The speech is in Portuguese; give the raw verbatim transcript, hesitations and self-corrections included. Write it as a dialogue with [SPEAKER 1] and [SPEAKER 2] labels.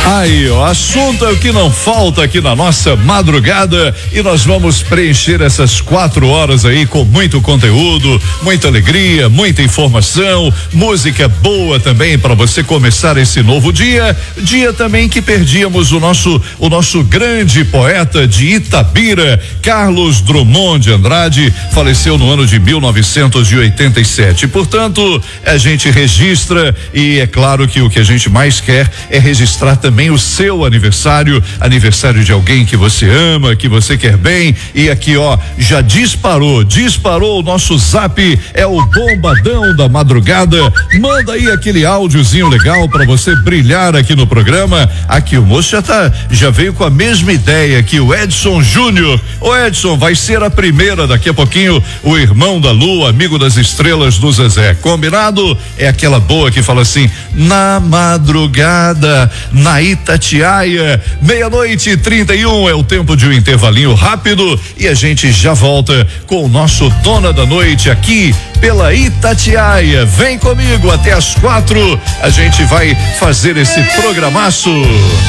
[SPEAKER 1] Aí, o assunto é o que não falta aqui na nossa madrugada e nós vamos preencher essas quatro horas aí com muito conteúdo, muita alegria, muita informação, música boa também para você começar esse novo dia, dia também que perdíamos o nosso o nosso grande poeta de Itabira, Carlos Drummond de Andrade, faleceu no ano de mil novecentos e oitenta e sete. Portanto, a gente registra e é claro que o que a gente mais quer é registrar também também o seu aniversário, aniversário de alguém que você ama, que você quer bem. E aqui, ó, já disparou, disparou o nosso zap, é o bombadão da madrugada. Manda aí aquele áudiozinho legal para você brilhar aqui no programa. Aqui o moço já tá, já veio com a mesma ideia que o Edson Júnior. O Edson vai ser a primeira daqui a pouquinho, o irmão da Lua, amigo das estrelas do Zezé. Combinado? É aquela boa que fala assim: na madrugada, na Itatiaia, meia-noite e trinta e um é o tempo de um intervalinho rápido e a gente já volta com o nosso Dona da Noite aqui pela Itatiaia. Vem comigo até as quatro, a gente vai fazer esse programaço.